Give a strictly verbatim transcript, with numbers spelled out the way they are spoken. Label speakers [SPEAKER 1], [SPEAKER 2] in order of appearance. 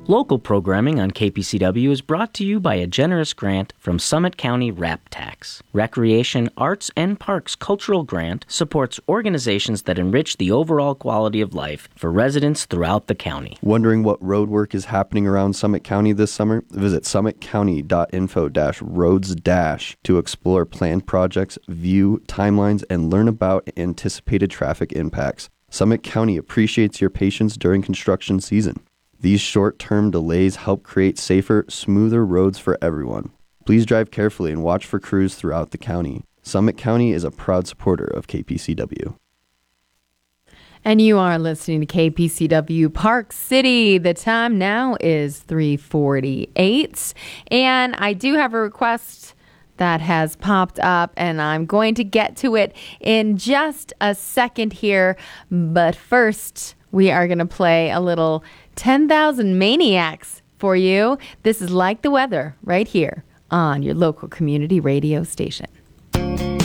[SPEAKER 1] Local programming on K P C W is brought to you by a generous grant from Summit County RAP Tax. Recreation, Arts, and Parks Cultural Grant supports organizations that enrich the overall quality of life for residents throughout the county.
[SPEAKER 2] Wondering what road work is happening around Summit County this summer? Visit summit county dot info dash roads dash to explore planned projects, view timelines, and learn about anticipated traffic impacts. Summit County appreciates your patience during construction season. These short-term delays help create safer, smoother roads for everyone. Please drive carefully and watch for crews throughout the county. Summit County is a proud supporter of K P C W.
[SPEAKER 3] And you are listening to K P C W Park City. The time now is three forty-eight. And I do have a request that has popped up, and I'm going to get to it in just a second here. But first, we are going to play a little ten thousand Maniacs for you. This is Like the Weather right here on your local community radio station.